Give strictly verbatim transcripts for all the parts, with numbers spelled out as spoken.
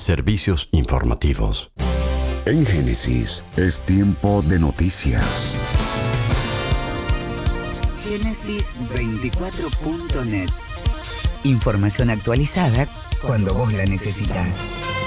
Servicios informativos. En Génesis es tiempo de noticias. Génesis veinticuatro punto net. Información actualizada cuando vos la necesitas.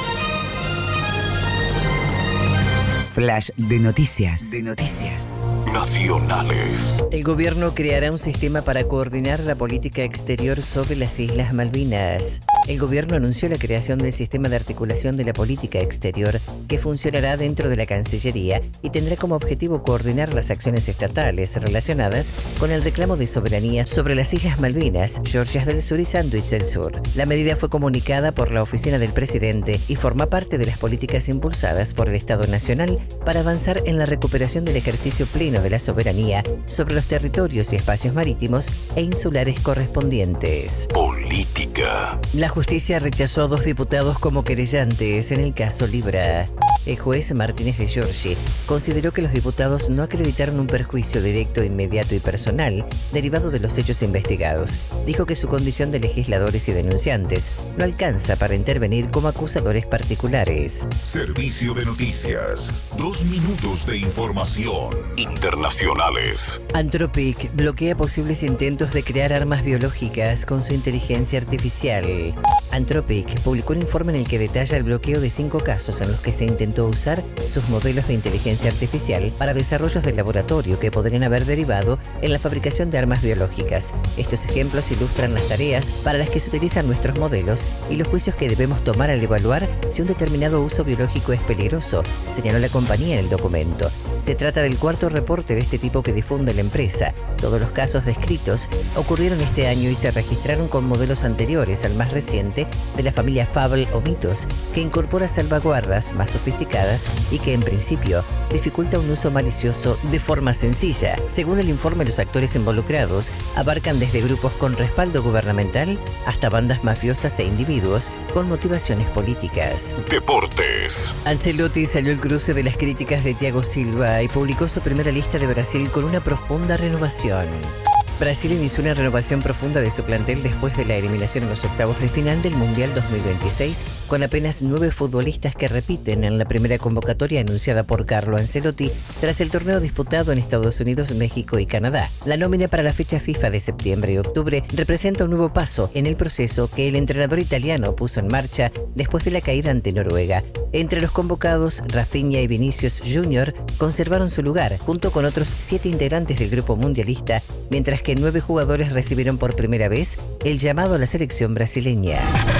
Flash de noticias. De noticias. Nacionales. El gobierno creará un sistema para coordinar la política exterior sobre las Islas Malvinas. El gobierno anunció la creación del sistema de articulación de la política exterior que funcionará dentro de la Cancillería y tendrá como objetivo coordinar las acciones estatales relacionadas con el reclamo de soberanía sobre las Islas Malvinas, Georgias del Sur y Sandwich del Sur. La medida fue comunicada por la oficina del presidente y forma parte de las políticas impulsadas por el Estado Nacional para avanzar en la recuperación del ejercicio pleno de la soberanía sobre los territorios y espacios marítimos e insulares correspondientes. Política. La justicia rechazó a dos diputados como querellantes en el caso Libra. El juez Martínez de Giorgi consideró que los diputados no acreditaron un perjuicio directo, inmediato y personal derivado de los hechos investigados. Dijo que su condición de legisladores y denunciantes no alcanza para intervenir como acusadores particulares. Servicio de noticias. Dos minutos de información. Internacionales. Anthropic bloquea posibles intentos de crear armas biológicas con su inteligencia artificial. Anthropic publicó un informe en el que detalla el bloqueo de cinco casos en los que se intentó usar sus modelos de inteligencia artificial para desarrollos de laboratorio que podrían haber derivado en la fabricación de armas biológicas. Estos ejemplos ilustran las tareas para las que se utilizan nuestros modelos y los juicios que debemos tomar al evaluar si un determinado uso biológico es peligroso, señaló la compañía en el documento. Se trata del cuarto reporte de este tipo que difunde la empresa. Todos los casos descritos ocurrieron este año y se registraron con modelos anteriores al más reciente de la familia Fable o Mitos, que incorpora salvaguardas más sofisticadas y que en principio dificulta un uso malicioso de forma sencilla. Según el informe, los actores involucrados abarcan desde grupos con respaldo gubernamental hasta bandas mafiosas e individuos con motivaciones políticas. Deportes. Ancelotti salió al cruce de las críticas de Thiago Silva y publicó su primera lista de Brasil con una profunda renovación. Brasil inició una renovación profunda de su plantel después de la eliminación en los octavos de final del Mundial dos mil veintiséis, con apenas nueve futbolistas que repiten en la primera convocatoria anunciada por Carlo Ancelotti tras el torneo disputado en Estados Unidos, México y Canadá. La nómina para la fecha FIFA de septiembre y octubre representa un nuevo paso en el proceso que el entrenador italiano puso en marcha después de la caída ante Noruega. Entre los convocados, Rafinha y Vinicius Junior conservaron su lugar, junto con otros siete integrantes del grupo mundialista, mientras que nueve jugadores recibieron por primera vez el llamado a la selección brasileña.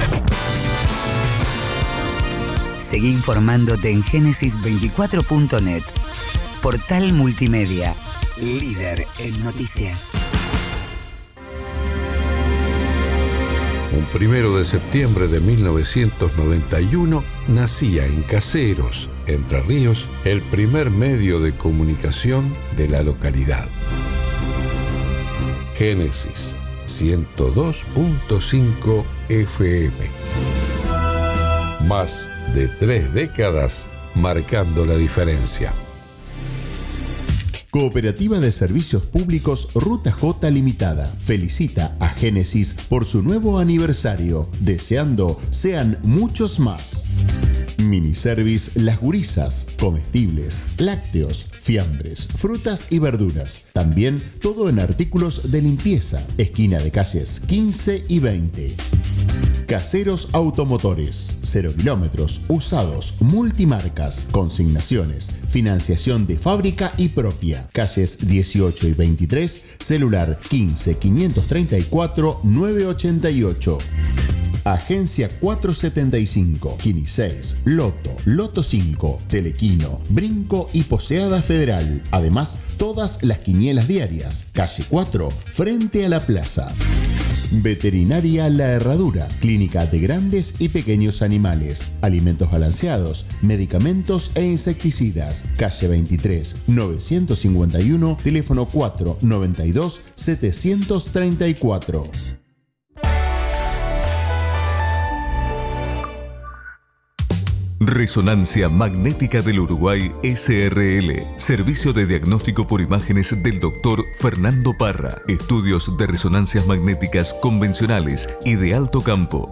Seguí informándote en Génesis veinticuatro punto net. Portal multimedia, líder en noticias. Un primero de septiembre de mil novecientos noventa y uno nacía en Caseros, Entre Ríos, el primer medio de comunicación de la localidad. Génesis ciento dos punto cinco F M. Más de tres décadas marcando la diferencia. Cooperativa de Servicios Públicos Ruta J Limitada felicita a Génesis por su nuevo aniversario, deseando sean muchos más. Miniservice Las Gurisas, comestibles, lácteos, fiambres, frutas y verduras. También todo en artículos de limpieza, esquina de calles quince y veinte. Caseros Automotores, cero kilómetros, usados, multimarcas, consignaciones, financiación de fábrica y propia. Calles dieciocho y veintitrés, celular quince, quinientos treinta y cuatro, novecientos ochenta y ocho. Agencia cuatrocientos setenta y cinco, Kini seis, Loto, Loto cinco, Telequino, Brinco y Poseada Federal. Además, todas las quinielas diarias. Calle cuatro, frente a la plaza. Veterinaria La Herradura, clínica de grandes y pequeños animales, alimentos balanceados, medicamentos e insecticidas. Calle veintitrés, novecientos cincuenta y uno, teléfono cuatro noventa y dos, setecientos treinta y cuatro. Resonancia Magnética del Uruguay S R L. Servicio de diagnóstico por imágenes del doctor Fernando Parra. Estudios de resonancias magnéticas convencionales y de alto campo.